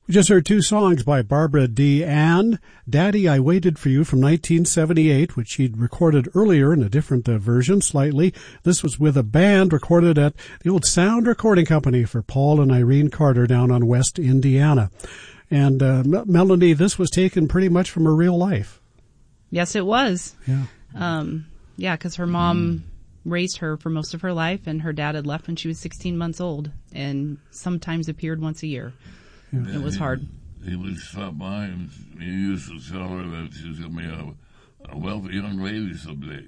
We just heard two songs by Barbara Dean. Daddy, I Waited for You from 1978, which she'd recorded earlier in a different version slightly. This was with a band recorded at the old Sound Recording Company for Paul and Irene Carter down on West Indiana. And Melanie, this was taken pretty much from her real life. Yes, it was. Yeah. Because her mom raised her for most of her life, and her dad had left when she was 16 months old, and sometimes appeared once a year. Yeah. It was hard. He would stop by and he used to tell her that she was going to be a wealthy young lady someday.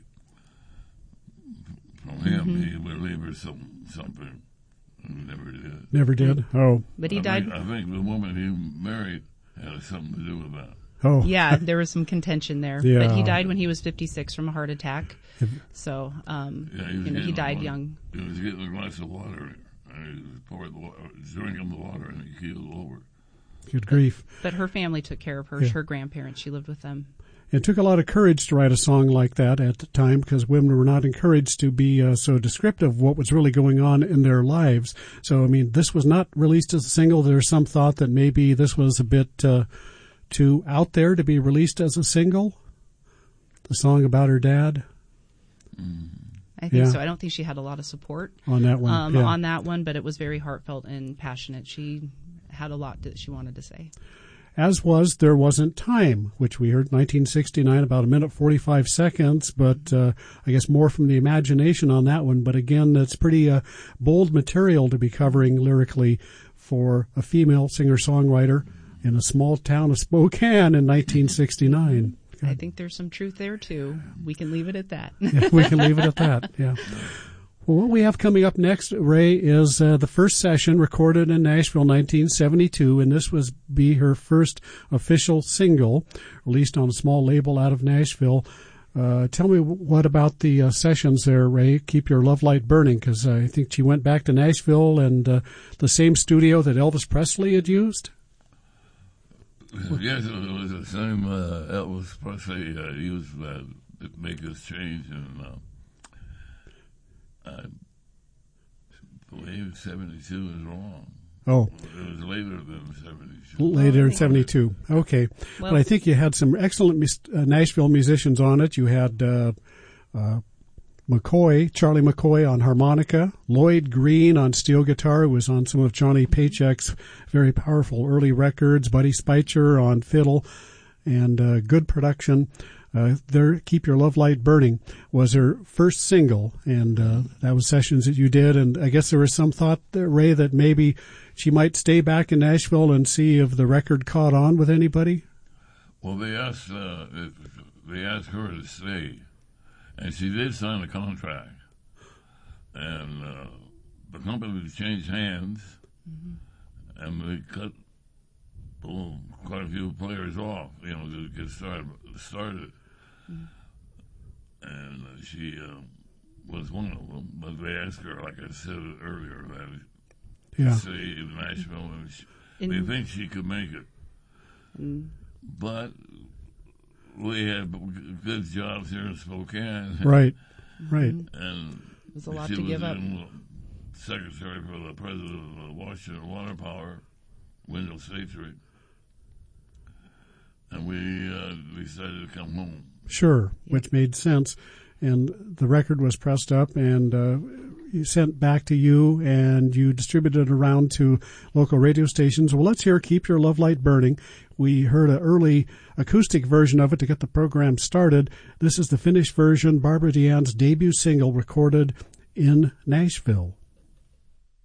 From him, he would leave her something. He never did. Never did? Oh. But he died. I think the woman he married had something to do with that. Oh. Yeah, there was some contention there. Yeah. But he died when he was 56 from a heart attack. So, he died young. He was getting a glass of water. And he poured the water, drinking the water, and he keeled over. Good grief. But her family took care of her. Her grandparents, she lived with them. It took a lot of courage to write a song like that at the time because women were not encouraged to be so descriptive of what was really going on in their lives. So, I mean, this was not released as a single. There's some thought that maybe this was a bit too out there to be released as a single. The song about her dad. I think so. I don't think she had a lot of support on that one. But it was very heartfelt and passionate. She had a lot that she wanted to say. As was There Wasn't Time, which we heard 1969, about 1:45 seconds, but I guess more from the imagination on that one. But again, that's pretty bold material to be covering lyrically for a female singer-songwriter in a small town of Spokane in 1969. I think there's some truth there, too. We can leave it at that. Yeah, we can leave it at that, yeah. Well, what we have coming up next, Ray, is the first session recorded in Nashville, 1972, and this was her first official single, released on a small label out of Nashville. Tell me what about the sessions there, Ray, Keep Your Love Light Burning, because I think she went back to Nashville and the same studio that Elvis Presley had used? Yes, it was the same Elvis Presley used to make this change, and I believe 72 is wrong. Oh. It was later than 72. Later in 72. Okay. Well, but I think you had some excellent Nashville musicians on it. You had Charlie McCoy on harmonica, Lloyd Green on steel guitar, who was on some of Johnny Paycheck's very powerful early records, Buddy Speicher on fiddle, and good production. Keep Your Love Light Burning was her first single, and that was sessions that you did, and I guess there was some thought there, Ray, that maybe she might stay back in Nashville and see if the record caught on with anybody? Well, they asked her to stay. And she did sign a contract, and the company changed hands, and they cut quite a few players off, to get started. And she was one of them, but they asked her, like I said earlier, to stay in Nashville, and they think she could make it. But we had good jobs here in Spokane. Right. And it was a lot to give up. Secretary for the president of Washington Water Power, Wendell Satry. And we decided to come home. Sure, which made sense. And the record was pressed up and sent back to you, and you distributed it around to local radio stations. Well, let's hear Keep Your Love Light Burning. We heard an early acoustic version of it to get the program started. This is the finished version, Barbara Dean's debut single recorded in Nashville.